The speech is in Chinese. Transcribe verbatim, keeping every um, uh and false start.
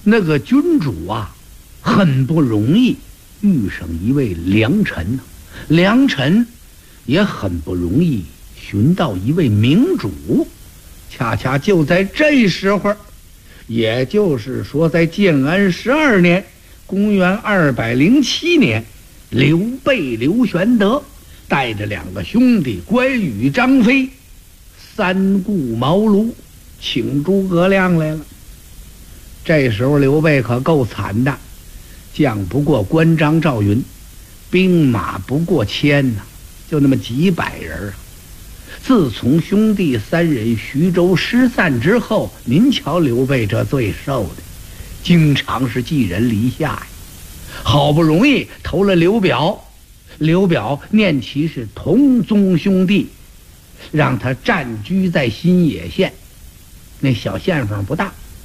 那个君主啊，很不容易遇上一位良臣呢、啊，良臣也很不容易寻到一位明主。恰恰就在这时候，也就是说在建安十二年，公元二百零七年，刘备刘玄德带着两个兄弟关羽张飞三顾茅庐请诸葛亮来了。这时候刘备可够惨的，将不过关张赵云，兵马不过千呐、啊，就那么几百人啊。自从兄弟三人徐州失散之后，您瞧刘备这罪受的，经常是寄人篱下呀。好不容易投了刘表，刘表念其是同宗兄弟，让他暂居在新野县，那小县坊不大，